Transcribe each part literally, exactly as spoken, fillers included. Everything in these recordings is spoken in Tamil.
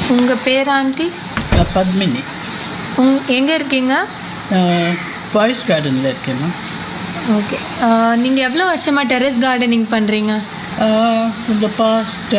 உங்கள் பேர் ஆண்டி? பத்மினி. உங் எங்கே இருக்கீங்க? பாய்ஸ் கார்டனில் இருக்கேம்மா. ஓகே. நீங்கள் எவ்வளோ வருஷமாக டெரஸ் கார்டனிங் பண்ணுறீங்க? இந்த பாஸ்ட்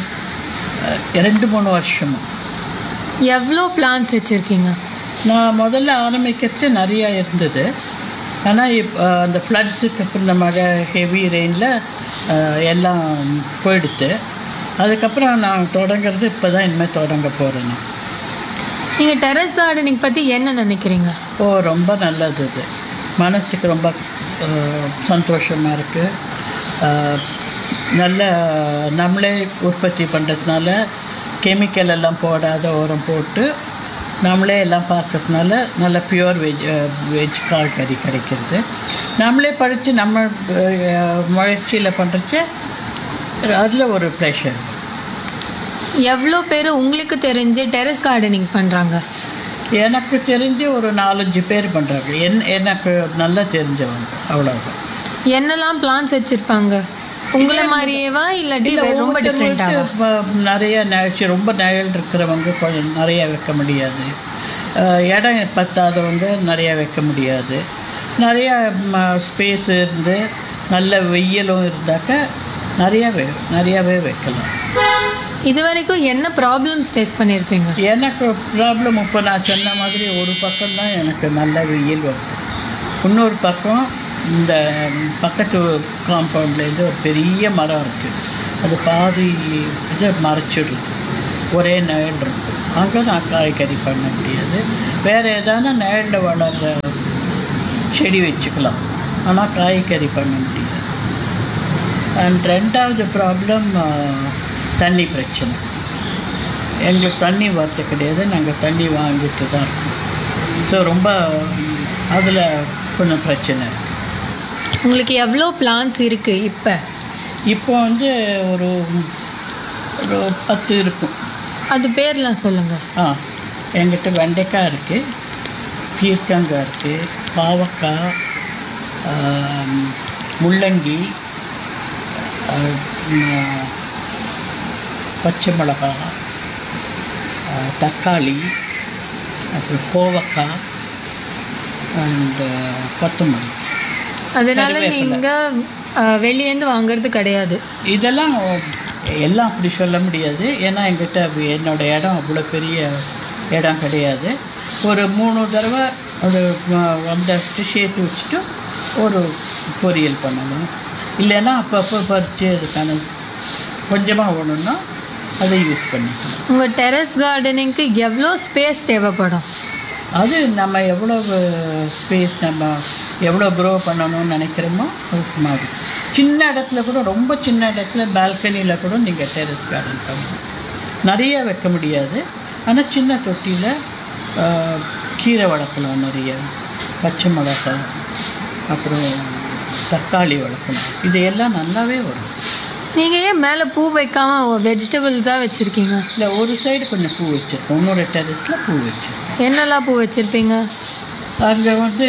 ரெண்டு மூணு வருஷமா. எவ்வளோ பிளான்ஸ் வச்சுருக்கீங்க? நான் முதல்ல ஆரம்பிக்கிறச்சு நிறையா இருந்தது. ஆனால் இப்போ அந்த ஃப்ளட்ஸுக்கு அப்புறம் இந்த மழை ஹெவி ரெயினில் எல்லாம் போயிடுத்து. அதுக்கப்புறம் நான் தொடங்கிறது இப்போ தான் இனிமேல் தொடங்க போகிறேன். நான் நீங்கள் டெரஸ் கார்டனிங் பற்றி என்ன நினைக்கிறீங்க? ஓ, ரொம்ப நல்லது. இது மனசுக்கு ரொம்ப சந்தோஷமாக இருக்குது. நல்ல நம்மளே உற்பத்தி பண்ணுறதுனால கெமிக்கல் எல்லாம் போடாத உரம் போட்டு நம்மளே எல்லாம் பார்க்கறதுனால நல்ல பியூர் வெஜ் வெஜ் காய்கறி கிடைக்கிறது. நம்மளே படித்து நம்ம முயற்சியில் பண்ணுறச்சு அதில் ஒரு ப்ளஷர். எவ்வளோ பேர் உங்களுக்கு தெரிஞ்சு டெரஸ் கார்டனிங் பண்ணுறாங்க? எனக்கு தெரிஞ்சு ஒரு நாலஞ்சு பேர் பண்ணுறாங்க. என் எனக்கு நல்லா தெரிஞ்சவங்க, அவ்வளோதான். என்னெல்லாம் பிளான்ஸ் வச்சுருப்பாங்க? உங்களை மாதிரியேவா இல்லாட்டி ரொம்ப டிஃப்ரெண்ட்டாக? நிறைய நிழச்சி ரொம்ப நிழல் இருக்கிறவங்க கொஞ்சம் நிறையா வைக்க முடியாது. இடம் பத்தாதவங்க நிறையா வைக்க முடியாது. நிறையா ஸ்பேஸ் இருந்து நல்ல வெயிலும் இருந்தாக்க நிறையாவே நிறையாவே வைக்கலாம். இது வரைக்கும் என்ன ப்ராப்ளம்ஸ் ஃபேஸ் பண்ணியிருப்பீங்க? எனக்கு ப்ராப்ளம் இப்போ நான் சொன்ன மாதிரி ஒரு பக்கம் தான் எனக்கு நல்ல வெயில் வருது. இன்னொரு பக்கம் இந்த பக்கத்து காம்பவுண்ட்லேருந்து ஒரு பெரிய மரம் இருக்குது. அது பாதி இதை மறைச்சிடுது. ஒரே நிழல் இருக்குது. அங்கே நான் காய்கறி பண்ண முடியாது. வேறு ஏதாவது நிழலில் வளர்கிற செடி வச்சுக்கலாம். ஆனால் காய்கறி பண்ண முடியாது. அண்ட் ரெண்டாவது ப்ராப்ளம் தண்ணி பிரச்சனை. எங்களுக்கு தண்ணி வரது கிடையாது. நாங்கள் தண்ணி வாங்கிட்டு தான் இருக்கோம். ஸோ ரொம்ப அதில் கொஞ்சம் பிரச்சனை. உங்களுக்கு எவ்வளோ பிளான்ஸ் இருக்குது இப்போ? இப்போ வந்து ஒரு ஒரு பத்து இருக்கும். அது பேர்லாம் சொல்லுங்கள். ஆ, எங்கிட்ட வெண்டைக்காய் இருக்குது, பீர்க்கங்காய் இருக்குது, பாவக்காய், முள்ளங்கி, பச்சை மிளகாய், தக்காளி, அப்புறம் கோவக்காய் அண்டு கொத்தமல்லி. அதனால நீங்கள் வெளியேருந்து வாங்கிறது கிடையாது? இதெல்லாம் எல்லாம் அப்படி சொல்ல முடியாது. ஏன்னா எங்கிட்ட என்னோடய இடம் அவ்வளோ பெரிய இடம் கிடையாது. ஒரு மூணு தடவை ஒரு வந்தட்டு சேர்த்து வச்சுட்டு ஒரு பொரியல் பண்ணணும். இல்லைன்னா அப்பப்போ பறித்து அதுக்கான கொஞ்சமாக ஒன்றுன்னா அதை யூஸ் பண்ணிக்கலாம். உங்கள் டெரஸ் கார்டனிங்க்கு எவ்வளோ ஸ்பேஸ் தேவைப்படும்? அது நம்ம எவ்வளோ ஸ்பேஸ் நம்ம எவ்வளோ க்ரோ பண்ணணும்னு நினைக்கிறோமோ அதுக்கு மாதிரி. சின்ன இடத்துல கூட, ரொம்ப சின்ன இடத்துல பால்கனியில் கூட நீங்கள் டெரஸ் கார்டன் பண்ணணும். நிறைய வைக்க முடியாது. ஆனால் சின்ன தொட்டியில் கீரை வளர்க்கலாம். நிறைய பச்சை மிளகாய், அப்புறம் தக்காளி வளர்க்கணும். இது எல்லாம் நல்லாவே வரும். நீங்கள் ஏன் மேலே பூ வைக்காமல் வெஜிடபிள்ஸாக வச்சுருக்கீங்க? இல்லை, ஒரு சைடு கொஞ்சம் பூ வச்சுருக்கோம். இன்னொரு டெரஸில் பூ வச்சுருக்கோம். என்னெல்லாம் பூ வச்சுருப்பீங்க? அங்கே வந்து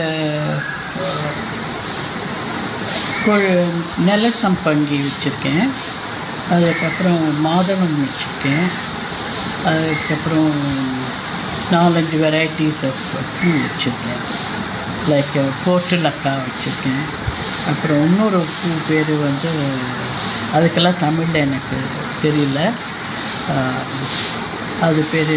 நெல சம்பங்கி வச்சுருக்கேன். அதுக்கப்புறம் மாதவன் வச்சுருக்கேன். அதுக்கப்புறம் நாலஞ்சு வெரைட்டிஸ் ஆஃப் பூ வச்சுருக்கேன். லைக் போட்டுலக்கா வச்சுருக்கேன். அப்புறம் இன்னொரு பூ பேர் வந்து அதுக்கெல்லாம் தமிழில் எனக்கு தெரியல. அது பேர்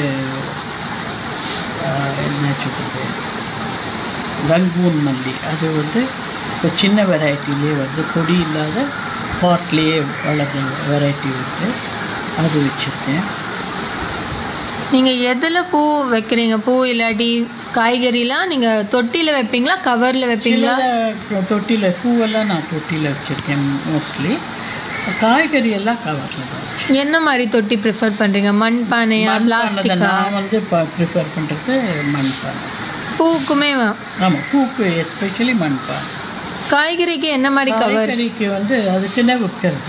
என்ன சொல்கிறது, ரங்கூன் மல்லி. அது வந்து இப்போ சின்ன வெரைட்டிலே வந்து கொடி இல்லாத பாட்லேயே வளர்கிற வெரைட்டி வந்து அது வச்சுருக்கேன். நீங்கள் எதில் பூ வைக்கிறீங்க? பூ இல்லாட்டி காய்கறிலாம் நீங்கள் தொட்டியில் வைப்பீங்களா, கவரில் வைப்பீங்களா? தொட்டியில். பூவெல்லாம் நான் தொட்டியில் வச்சுருக்கேன் மோஸ்ட்லி. காய்கறி எல்லாம் கவரில் தான். என்ன மாதிரி தொட்டி ப்ரிஃபர் பண்ணுறீங்க? மண் பானையா, பிளாஸ்டிக்கா? நான் வந்து ப்ரிஃபர் பண்ணுறது மண் பானை. பூக்குமே? ஆமாம், பூக்கு எஸ்பெஷலி மண் பானை. காய்கறிக்கு என்ன மாதிரி கவர்? காய்கறிக்கு வந்து அதுக்குன்னே விற்கிறது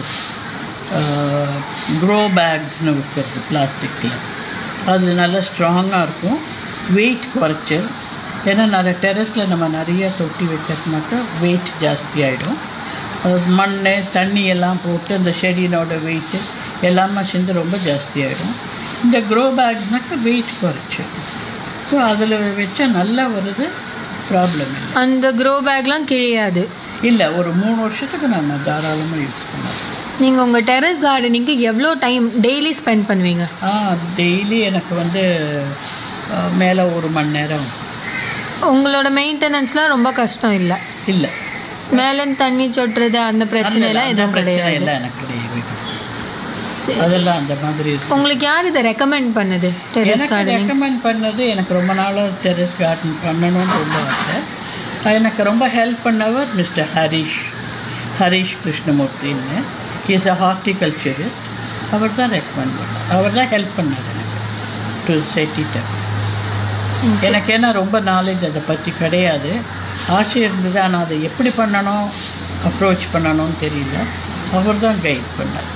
க்ரோ பேக்ஸ்னு விற்கிறது பிளாஸ்டிக்கில். அது நல்லா ஸ்ட்ராங்காக இருக்கும். வெயிட் குறைச்சல். ஏன்னா நிறைய டெரஸில் நம்ம நிறைய தொட்டி வைக்கிறதுனாக்கா வெயிட் ஜாஸ்தி ஆகிடும். மண், தண்ணி எல்லாம் போட்டு அந்த செடியினோட வெயிட்டு எல்லாமே சேர்ந்து ரொம்ப ஜாஸ்தி ஆகிடும். இந்த க்ரோ பேக்ஸ்னாக்க வெயிட் குறைச்சி, ஸோ அதில் வச்சா நல்லா வருது, ப்ராப்ளம் இல்லை. அந்த க்ரோ பேக்லாம் கிழியாது இல்லை, ஒரு மூணு வருஷத்துக்கு நான் தாராளமாக யூஸ் பண்ணுவேன். நீங்கள் உங்கள் டெரஸ் கார்டனிங்க்கு எவ்வளோ டைம் டெய்லி ஸ்பெண்ட் பண்ணுவீங்க? ஆ டெய்லி எனக்கு வந்து மேலே ஒரு மணி நேரம். உங்களோட மெயின்டெனன்ஸ்லாம் ரொம்ப கஷ்டம் இல்லை? இல்லை, மேலே தண்ணி சொட்டுறது அந்த பிரச்சனைலாம் எதுவும் கிடையாது? எனக்கு கிடையாது, அதெல்லாம் அந்த மாதிரி. உங்களுக்கு யார் இதை ரெக்கமெண்ட் பண்ணது டெரஸ் கார்டனிங்? ரெக்கமெண்ட் பண்ணது எனக்கு ரொம்ப நாளாக டெரஸ் கார்டன் பண்ணணும்னு ரொம்ப ஆசை. எனக்கு ரொம்ப ஹெல்ப் பண்ணவர் mister Harish Harish கிருஷ்ணமூர்த்தின்னு. Is a horticulturist. அவர் தான் ரெக்கமெண்ட் பண்ணார், அவர் தான் ஹெல்ப் பண்ணார் எனக்கு டு செட் இட் அப். எனக்கு ஏன்னா ரொம்ப நாலேஜ் அதை பற்றி கிடையாது, ஆசை இருந்தது, ஆனால் அதை எப்படி பண்ணணும், அப்ரோச் பண்ணணும்னு தெரியல. அவர் தான் கைட் பண்ணார்.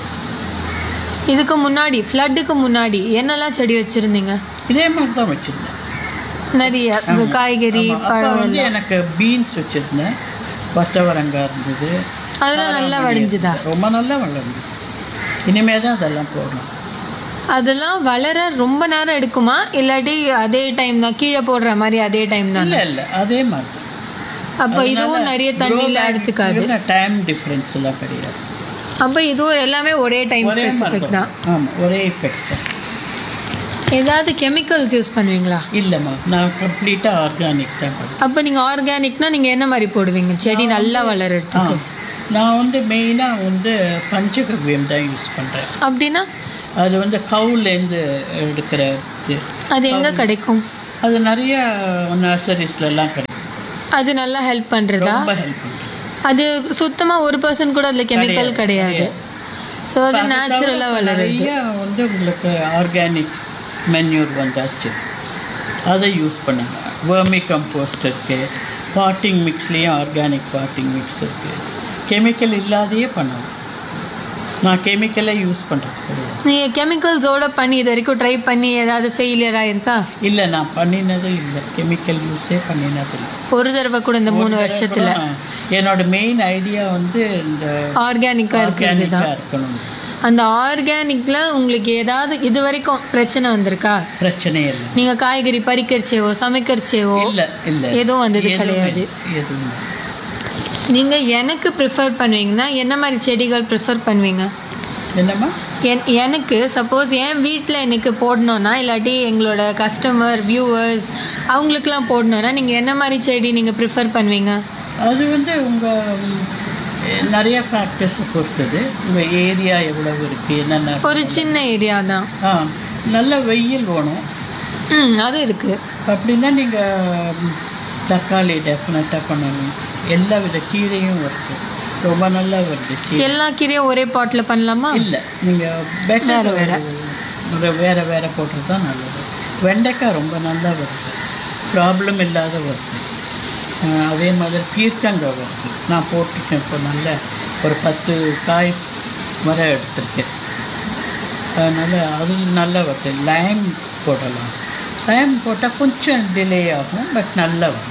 இதுக்கு முன்னாடி ஃப்ளட்டுக்கு முன்னாடி என்னெல்லாம் செடி வச்சுருந்தீங்க? இதே மாதிரி தான் வச்சுருந்தேன், நிறைய காய்கறி பழம். வந்து எனக்கு பீன்ஸ் வச்சுருந்தேன், பச்சைவரங்காய் இருந்தது, அதெல்லாம் நல்லா வளைஞ்சுதா? ரொம்ப நல்லா வளர்ந்து. இனிமே தான் அதெல்லாம் போடணும். அதெல்லாம் வளர ரொம்ப நேரம் எடுக்குமா, இல்லாட்டி அதே டைம் தான் கீழே போடுற மாதிரி அதே டைம் தான்? இல்லை இல்லை, அதே மாதிரி. அப்போ இதுவும் நிறைய தண்ணியில் எடுத்துக்காது, டைம் டிஃப்ரென்ஸ் எல்லாம் கிடையாது. அப்போ இதுவும் எல்லாமே ஒரே டைம் ஸ்பெசிஃபிக் தான்? ஆமாம், ஒரே எஃபெக்ட் தான். ஏதாவது கெமிக்கல்ஸ் யூஸ் பண்ணுவீங்களா? இல்லைம்மா, நான் கம்ப்ளீட்டாக ஆர்கானிக் தான் பண்ணுவேன். அப்போ நீங்கள் ஆர்கானிக்னா நீங்கள் என்ன மாதிரி போடுவீங்க செடி நல்லா வளர்கிறதுக்கு? நான் வந்து மெயினாக வந்து பஞ்சகவ்யம் தான் யூஸ் பண்ணுறேன். அப்படின்னா அது வந்து கவுலேருந்து எடுக்கிற. அது எங்கே கிடைக்கும்? அது நிறைய நர்சரிஸ்லாம் கிடைக்கும். அது நல்லா ஹெல்ப் பண்ணுறதா? ரொம்ப ஹெல்ப் பண்ணுறது. அது சுத்தமாக ஒரு பர்சன்ட் கூட அதில் கெமிக்கல் கிடையாது, ஸோ அது நேச்சுரலாக வளருது. வந்து உங்களுக்கு ஆர்கானிக் மென்யூர் வந்தாச்சு, அதை யூஸ் பண்ணுங்க. வெர்மி கம்போஸ்ட் இருக்குது, பாட்டிங் மிக்ஸ்லேயும் ஆர்கானிக் பாட்டிங் மிக்ஸ் இருக்குது. கெமிக்கல் இல்லாதையே பண்ணலாம். நான் கெமிக்கலே யூஸ் பண்ணுறது கிடையாது. நீங்கள் கெமிக்கல்ஸோட பண்ணி இது வரைக்கும் ட்ரை பண்ணி ஏதாவது ஃபெயிலியர் ஆயிருக்கா? இல்லை, நான் பண்ணினதும் இல்லை, கெமிக்கல் யூஸே பண்ணினது இல்லை ஒரு தடவை கூட. இந்த மூணு வருஷத்தில் என்னோட மெயின் ஐடியா வந்து இந்த ஆர்கானிக்காக இருக்கிறது தான் இருக்கணும். அந்த ஆர்கானிக்ல உங்களுக்கு ஏதாவது இது வரைக்கும் பிரச்சனை வந்திருக்கா? பிரச்சனை இல்லை. நீங்க காய்கறி பறிக்கிறச்சேவோ சமைக்கிறச்சேவோ இல்லை இல்லை எதுவும் வந்தது கிடையாது? எதுவும். நீங்க எனக்கு ப்ரிஃபர் பண்ணுவீங்கன்னா என்ன மாதிரி செடிகள் ப்ரிஃபர் பண்ணுவீங்க? என்னம்மா? என் எனக்கு சப்போஸ் என் வீட்டில் எனக்கு போடணுன்னா, இல்லாட்டி எங்களோட கஸ்டமர் வியூவர்ஸ் அவங்களுக்குலாம் போடணுன்னா நீங்கள் என்ன மாதிரி செடி நீங்கள் ப்ரிஃபர் பண்ணுவீங்க? அது வந்து உங்கள் நிறைய ஃபேக்டர்ஸை பொறுத்தது. உங்கள் ஏரியா எவ்வளவு இருக்குது, என்னென்ன. ஒரு சின்ன ஏரியா தான். ஆ, நல்ல வெயில் வேணும். ம், அது இருக்குது. அப்படின்னா நீங்கள் தக்காளி டெஃபினட்டாக பண்ணணும். எல்லா வித கீரையும் வருது, ரொம்ப நல்லா வருது. எல்லா கீரையும் ஒரே பாட்டில் பண்ணலாமா? இல்லை, நீங்கள் பெட்டர் வேறு வேறு வேறு வேறு போட்டுறது தான் நல்லது. வெண்டைக்காய் ரொம்ப நல்லா வருது, ப்ராப்ளம் இல்லாத வருது. அதே மாதிரி பீர்க்கங்காய் வருது, நான் போட்டிருக்கேன். இப்போ நல்ல ஒரு பத்து காய் மரம் எடுத்திருக்கேன், அதனால் அது நல்லா வருது. லைம் போடலாம். லைம் போட்டால் கொஞ்சம் டிலே ஆகும், பட் நல்லா வரும்.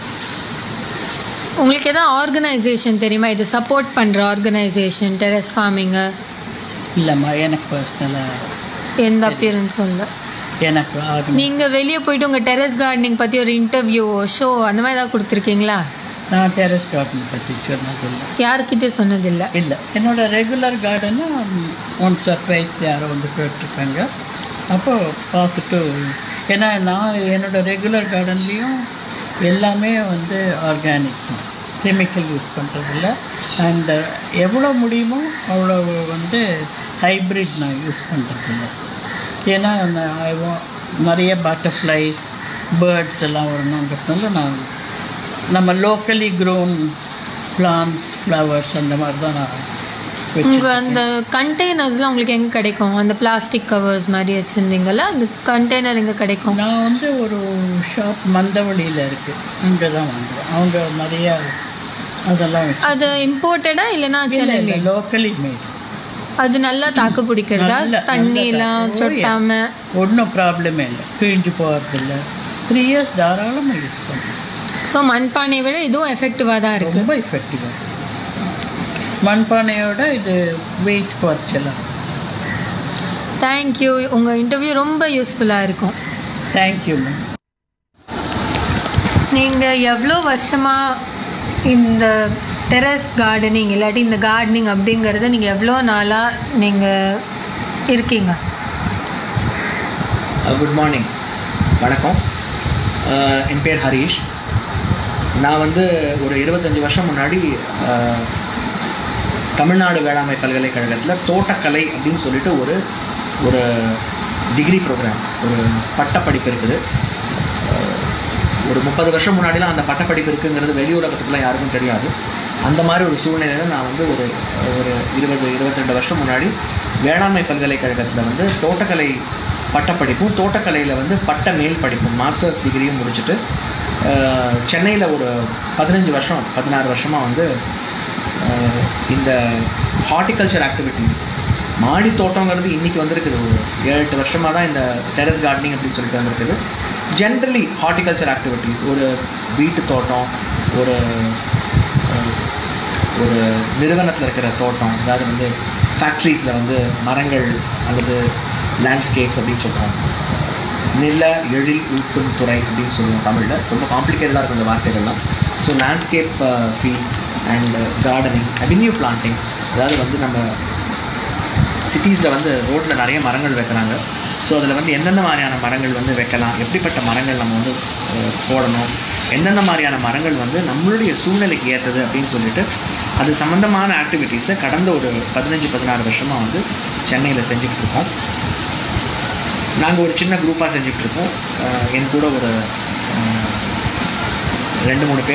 உங்களுக்கு எதாவது ஆர்கனைசேஷன் தெரியுமா இது சப்போர்ட் பண்ணுற ஆர்கனைசேஷன் டெரஸ் ஃபார்மிங்கை? இல்லைம்மா, எனக்கு பர்சனலாக எந்த அப்பியரன்ஸும் இல்லை. எனக்கு நீங்கள் வெளியே போயிட்டு உங்கள் டெரஸ் கார்டனிங் பற்றி ஒரு இன்டர்வியூ ஷோ அந்த மாதிரி ஏதாவது கொடுத்துருக்கீங்களா? நான் டெரஸ் கார்டன் பற்றி சொன்னதில்லை, யாருக்கிட்டே சொன்னதில்லை. இல்லை, என்னோட ரெகுலர் கார்டனு ஒன் சர்ப்ரைஸ் யாரோ வந்து போயிட்டுருக்காங்க, அப்போது பார்த்துட்டு. ஏன்னா நான் என்னோடய ரெகுலர் கார்டன்லேயும் எல்லாமே வந்து ஆர்கானிக் தான், கெமிக்கல் யூஸ் பண்ணுறதில்ல. அண்ட் எவ்வளோ முடியுமோ அவ்வளோ வந்து ஹைப்ரிட் நான் யூஸ் பண்ணுறதில்ல. ஏன்னா நிறைய பட்டர்ஃப்ளைஸ் பேர்ட்ஸ் எல்லாம் வரணுன்றதுனால நான் நம்ம லோக்கலி க்ரோன் பிளான்ஸ் ஃப்ளவர்ஸ் அந்த மாதிரி தான் நான். உங்கள் அந்த கண்டெய்னர்ஸ்லாம் உங்களுக்கு எங்கே கிடைக்கும்? அந்த பிளாஸ்டிக் கவர்ஸ் மாதிரி வச்சுருந்தீங்களா, அந்த கண்டெய்னர் எங்கே கிடைக்கும்? நான் வந்து ஒரு ஷாப் மந்தவழியில் இருக்குது, அங்கே தான் வாங்குவேன். அவங்க நிறையா அதெல்லாம். அது இம்போர்ட்டடா இல்லைனா சென்னை? Locally mat. அது நல்லா தாக்கு பிடிக்கிறதா? தண்ணியெல்லாம் சொட்டாம ஒன்றும் ப்ராப்ளமே இல்லை, கிழிஞ்சு போகிறதில்ல. த்ரீ இயர்ஸ் தாராளமாக யூஸ் பண்ணுறேன். ஸோ மண்பானையை விட இதுவும் எஃபெக்டிவாக தான் இருக்குது. ரொம்ப எஃபெக்டிவாக. மண்பானையோட இது வெயிட் குறைச்சலாம். தேங்க்யூ. உங்கள் இன்டர்வியூ ரொம்ப யூஸ்ஃபுல்லாக இருக்கும். தேங்க்யூ. நீங்கள் எவ்வளோ வருஷமாக இந்த டெரஸ் கார்டனிங் இல்லாட்டி இந்த கார்டனிங் அப்படிங்கிறத நீங்கள் எவ்வளோ நாளாக நீங்கள் இருக்கீங்க? குட் மார்னிங், வணக்கம். அஹ், என் பேர் ஹரீஷ். நான் வந்து ஒரு இருபத்தஞ்சி வருஷம் முன்னாடி அஹ், தமிழ்நாடு வேளாண்மை பல்கலைக்கழகத்தில் தோட்டக்கலை அப்படின்னு சொல்லிட்டு ஒரு ஒரு டிகிரி ப்ரோக்ராம், ஒரு பட்டப்படிப்பு இருக்குது. அஹ், ஒரு முப்பது வருஷம் முன்னாடிலாம் அந்த பட்டப்படிப்பு இருக்குங்கிறது வெளி உலகத்துக்குலாம் யாருக்கும் தெரியாது. அந்த மாதிரி ஒரு சூழ்நிலையில் நான் வந்து ஒரு ஒரு இருபது இருபத்திரெண்டு வருஷம் முன்னாடி வேளாண்மை பல்கலைக்கழகத்தில் வந்து தோட்டக்கலை பட்டப்படிப்பும் தோட்டக்கலையில் வந்து பட்ட மேல் படிப்பும் மாஸ்டர்ஸ் டிகிரியும் முடிச்சுட்டு சென்னையில் ஒரு பதினஞ்சு வருஷம் பதினாறு வருஷமாக வந்து அஹ், இந்த ஹார்டிகல்ச்சர் ஆக்டிவிட்டீஸ், மாடி தோட்டங்கிறது இன்றைக்கி வந்திருக்குது. ஒரு ஏழு எட்டு வருஷமாக தான் இந்த டெரஸ் கார்டனிங் அப்படின்னு சொல்லிட்டு வந்திருக்குது. ஜென்ரலி ஹார்டிகல்ச்சர் ஆக்டிவிட்டீஸ், ஒரு வீட்டு தோட்டம், ஒரு அஹ், ஒரு நிறுவனத்தில் இருக்கிற தோட்டம், அதாவது வந்து ஃபேக்ட்ரிஸில் வந்து மரங்கள் அல்லது லேண்ட்ஸ்கேப்ஸ் அப்படின்னு சொல்கிறோம். நில எழில் ஊட்டும் துறை அப்படின்னு சொல்லுவோம் தமிழில். ரொம்ப காம்ப்ளிகேட்டடாக இருக்கும் இந்த வார்த்தைகள்லாம். So landscape field and gardening, avenue planting, அதாவது வந்து நம்ம சிட்டிஸில் வந்து ரோட்டில் நிறைய மரங்கள் வைக்கிறாங்க. ஸோ அதில் வந்து எந்தெந்த மாதிரியான மரங்கள் வந்து வைக்கலாம், எப்படிப்பட்ட மரங்கள் நம்ம வந்து அஹ், போடணும், எந்தெந்த மாதிரியான மரங்கள் வந்து நம்மளுடைய சூழ்நிலைக்கு ஏற்றது அப்படின்னு சொல்லிட்டு அது சம்மந்தமான ஆக்டிவிட்டீஸை கடந்த ஒரு பதினஞ்சு பதினாறு வருஷமாக வந்து சென்னையில் செஞ்சுக்கிட்டு இருக்கோம். நாங்கள் ஒரு சின்ன குரூப்பாக செஞ்சுக்கிட்டு இருக்கோம். அஹ், என் கூட ஒரு அஹ், ரெண்டு மூணு பேர்